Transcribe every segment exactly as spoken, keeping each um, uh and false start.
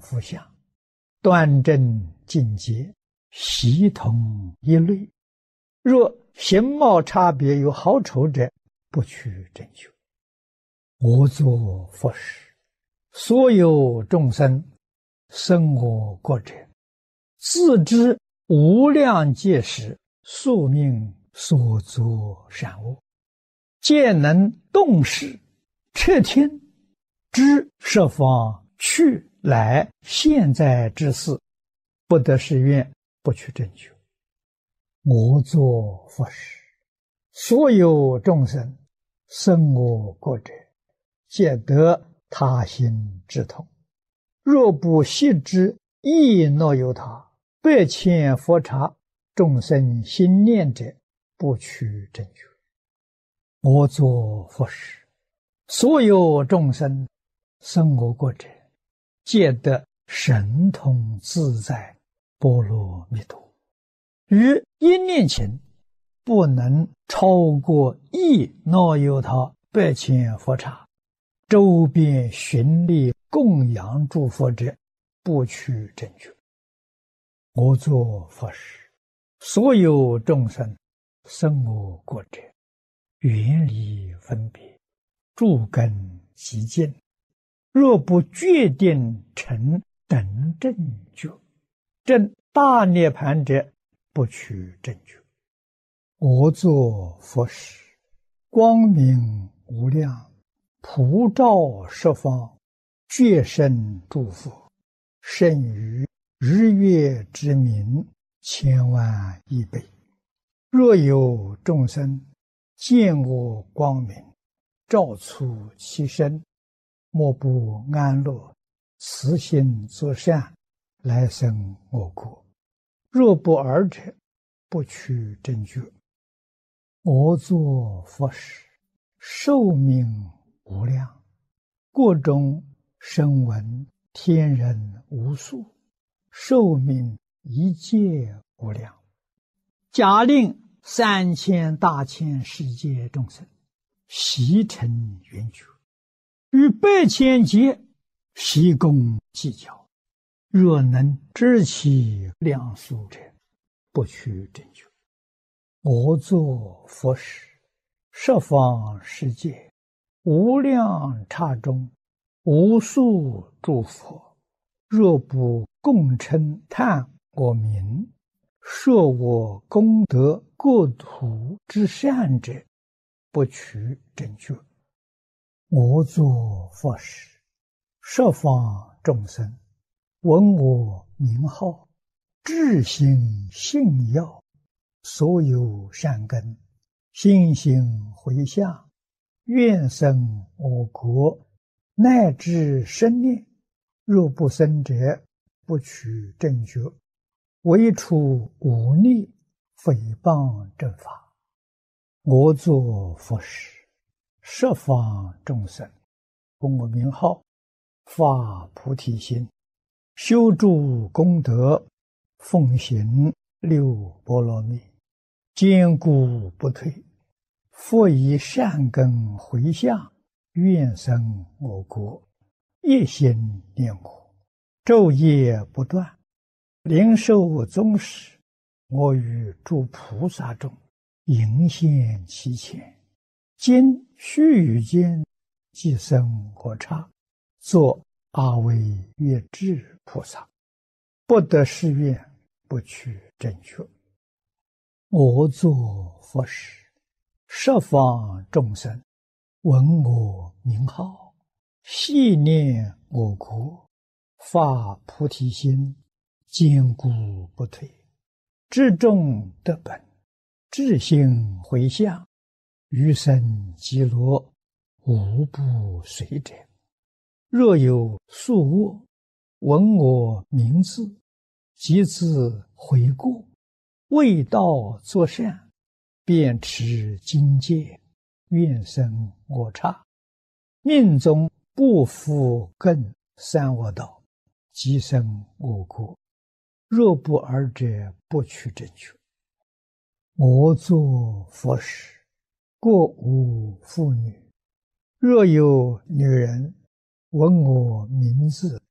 福相，端正境界，系统一律。若形貌差别有好丑者，不取正修。我作佛时，所有众生生我国者，自知无量劫时宿命所作善恶，皆能动识彻听，知十方去来现在之事，不得誓愿，不取正修。我作佛时，所有众生生我国者，皆得他心之痛。若不悉知亦若有他，百千佛刹众生心念者，不取正修。我作佛时，所有众生生我国者，皆得神通自在波罗蜜多。于一念情，不能超过亦若有他百千佛刹，周边寻力供养诸佛者，不取正修。我作佛时，所有众生生我国者，远离分别，诸根极净。若不决定成等正觉，证大涅盘者，不取正觉。我作佛时，光明无量，普照十方，觉生诸佛，胜于日月之明千万亿倍。若有众生见我光明，照出其身，莫不安乐，慈心作善，来生我国。若不尔者，不取正觉。我作佛时，寿命无量，国中声闻天人无数，寿命一界无量。假令三千大千世界众生悉成圆觉，于百千劫悉共计较，若能知其量数者，不取正觉。我作佛时，十方世界无量刹中，无数诸佛，若不共称叹我名，说我功德国土之善者，不取正觉。我作佛时，十方众生闻我名号，至心信要，所有善根心行回向，愿生我国，乃至生念。若不生者，不取正觉。唯除忤逆诽谤正法。我作佛时，十方众生闻我名号，发菩提心，修诸功德，奉行六波罗蜜，坚固不退，复以善根回向，愿生我国，一心念我，昼夜不断，灵受宗室。我与诸菩萨中迎现其前，今须臾间即生我刹，作阿惟越致菩萨，不得誓愿，不取正觉。我作佛时，十方众生闻我名号，系念我国，发菩提心，坚固不退，至众得本，至心回向，余生极乐，无不随者。若有宿恶，闻我名字，即自悔过，为道作善，便持经戒，愿生我刹。命中不复更三恶道，即生我国。若不尔者，不取正觉。我作佛时，国无妇女。若有女人闻我名字，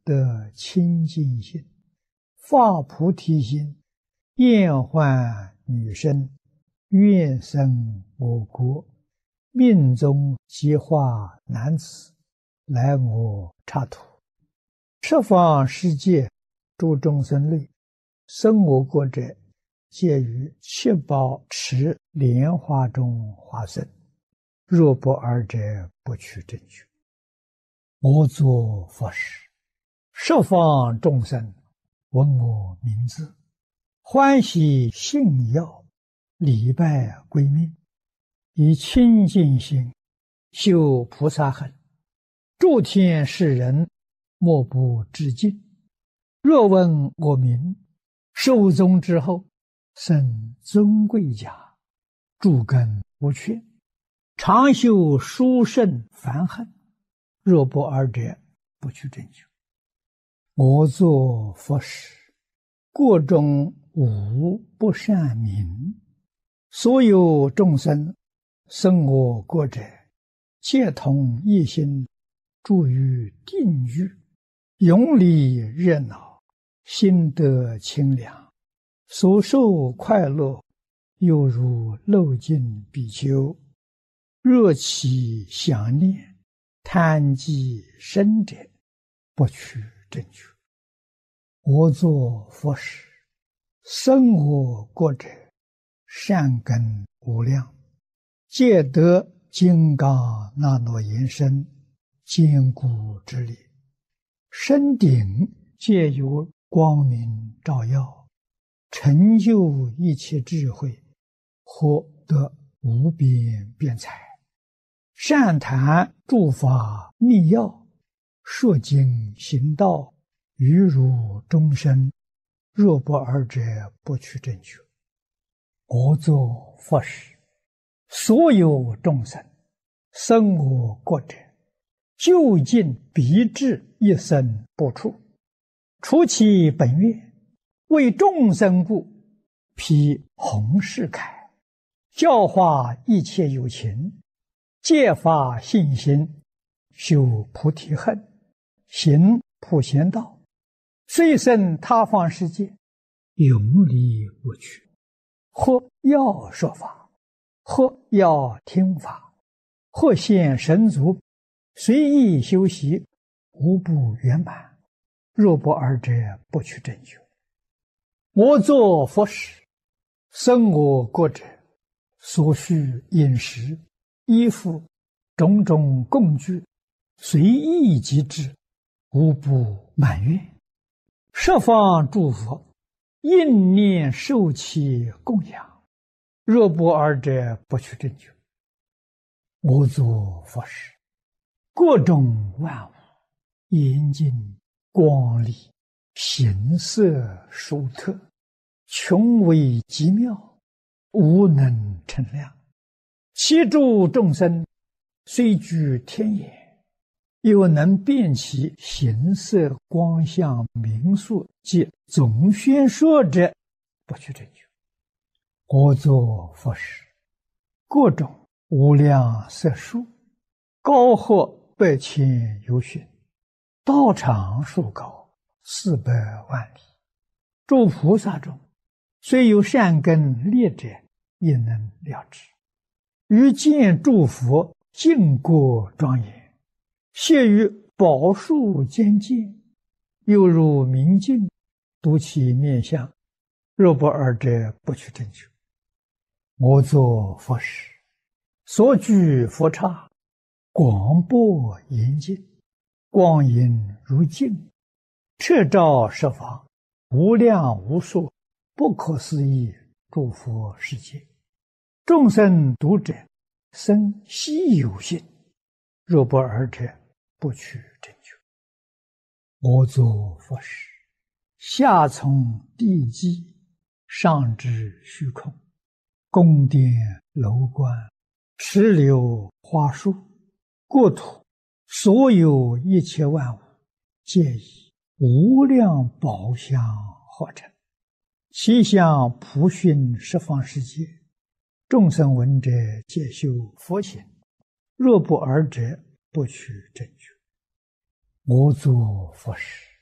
得清净心，发菩提心，厌患女生，愿生我国，命中即化男子，来我刹土。十方世界诸众生类，生我国者，皆于七宝池莲花中化身。若不尔者，不取正觉。我作佛时，十方众生闻我名字，欢喜信要，礼拜归命，以清净心修菩萨行，诸天世人莫不致敬。若闻我名，寿终之后，生尊贵家，诸根无缺，常修殊胜梵行。若不尔者，不取正觉。我作佛时，国中无不善名，所有众生生我国者，皆同一心，住于定狱，永离热闹，心得清凉，所受快乐，犹如漏尽比丘，若其想念，贪积深者，不取正觉。我作佛时，生我国者，善根无量，皆得金刚那罗延伸，坚固之力，身顶皆有光明照耀，成就一切智慧，获得无边辩才，善谈诸法密要，说经行道，于如终身。若不尔者，不取正觉。我作佛时，所有众生生我国者，究竟必至一生不出，除其本愿，为众生故，披弘誓铠，教化一切有情，戒发信心，修菩提恨，行普贤道，虽生他方世界，永离无趣。或要说法，或要听法，或现神足，随意修习，无不圆满。若不尔者，不取正觉。我作佛时，生我国者，所需饮食、衣服、种种供具，随意即至，无不满愿。十方诸佛应念受其供养。若不尔者，不取正觉。我作佛时，各种万物严净光丽，形色殊特，穷微极妙，无能称量。其诸众生虽居天眼，又能辨其形色光相名数及总宣说者，不取正觉。我作佛时，各种无量色数，高或百千由旬，道长数高，四百万里。诸菩萨中，虽有善根劣者，也能了知。于见诸佛净国庄严，谢于宝树间见，犹如明镜，睹其面相。若不尔者，不取正觉。我作佛时，所居佛刹，广博严净，光影如镜，彻照十方，无量无数，不可思议诸佛世界。众生读者，生希有信。若不尔者，不取正觉。我作佛时，下从地基，上至虚空，宫殿楼观，石榴花树，国土所有一切万物，皆以无量宝相化成，其相普熏十方世界。众生闻者，皆修佛行。若不尔者，不取正觉。我作佛时，